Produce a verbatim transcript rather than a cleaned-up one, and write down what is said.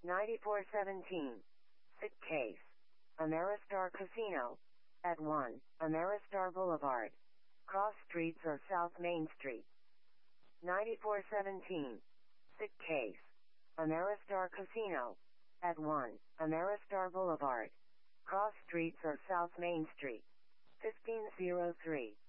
ninety-four seventeen. Sick case. Ameristar Casino. At one, Ameristar Boulevard. Cross Streets or South Main Street. ninety-four seventeen. Sick case. Ameristar Casino. At one, Ameristar Boulevard. Cross Streets or South Main Street. fifteen oh three.